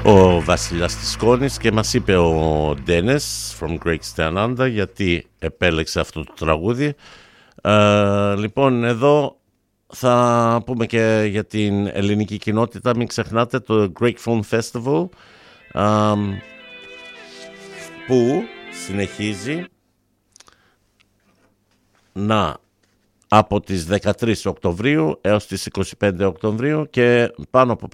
ο Βασιλιάς της Σκόνης και μας είπε ο Dennis from Great Down Under γιατί επέλεξε αυτό το τραγούδι. Λοιπόν, εδώ θα πούμε και για την ελληνική κοινότητα. Μην ξεχνάτε το Great Film Festival που συνεχίζει από τις 13 Οκτωβρίου έως τις 25 Οκτωβρίου και πάνω από